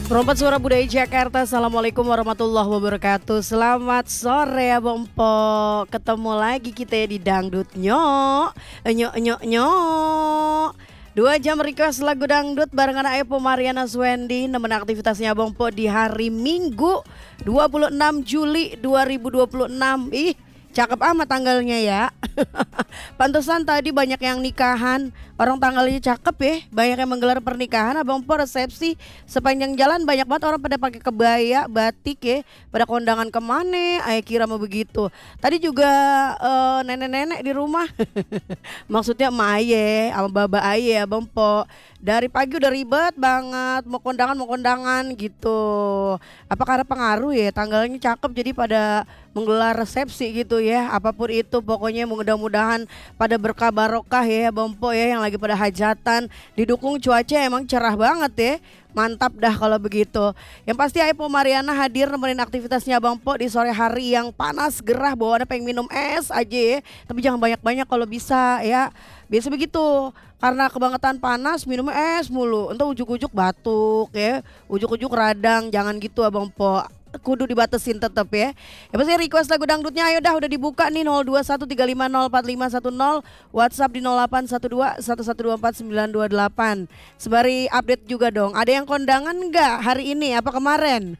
Perompat Suara Budaya Jakarta, Assalamualaikum warahmatullahi wabarakatuh. Selamat sore ya Bompo. Ketemu lagi kita ya di Dangdut Nyok. Nyok nyok nyok. 2 jam request lagu dangdut barengan Epo Mariana Swendi. Nemen aktivitasnya Bompo di hari Minggu 26 Juli 2026. Ih, cakep amat tanggalnya ya. Pantesan tadi banyak yang nikahan. Orang tanggalnya cakep ya. Banyak yang menggelar pernikahan. Abang Po resepsi sepanjang jalan banyak banget orang pada pakai kebaya, batik ya. Pada kondangan kemana? Ayah kira mau begitu. Tadi juga nenek-nenek di rumah. Maksudnya emak aye sama baba aye Abang Po. Dari pagi udah ribet banget. Mau kondangan gitu. Apa karena pengaruh ya? Tanggalnya cakep jadi pada menggelar resepsi gitu ya. Apapun itu pokoknya mudah-mudahan pada berkah barokah ya Bang Po ya, yang lagi pada hajatan. Didukung cuaca emang cerah banget ya. Mantap dah kalau begitu. Yang pasti Epo Mariana hadir nemenin aktivitasnya Bang Po di sore hari yang panas gerah, bawaannya pengen minum es aja ya. Tapi jangan banyak-banyak kalau bisa ya. Biasa begitu. Karena kebangetan panas minum es mulu. Entah ujuk-ujuk batuk ya. Ujuk-ujuk radang, jangan gitu Abang Po. Kudu dibatesin tetep ya. Ya pasti request lagu dangdutnya ayo dah udah dibuka nih 0213504510, WhatsApp di 081211249228. Sembari update juga dong. Ada yang kondangan enggak hari ini apa kemarin?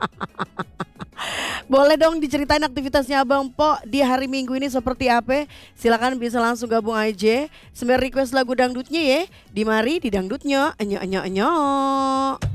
Boleh dong diceritain aktivitasnya Abang Po di hari Minggu ini seperti apa? Silakan bisa langsung gabung aja. Sembari request lagu dangdutnya ya. Di mari di dangdutnya. Enyo enyo enyo.